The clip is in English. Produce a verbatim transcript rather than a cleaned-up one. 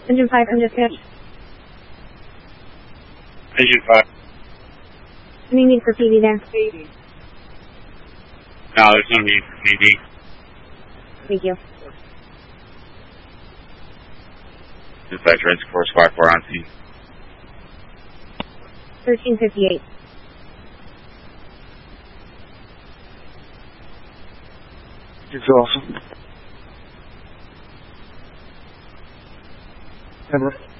Engine five, I'm dispatch. Engine five. Any need for P V there? No, there's no need for P V. Thank you. Dispatch Rescue Force five four on scene. thirteen fifty-eight. It's awesome. Hammer.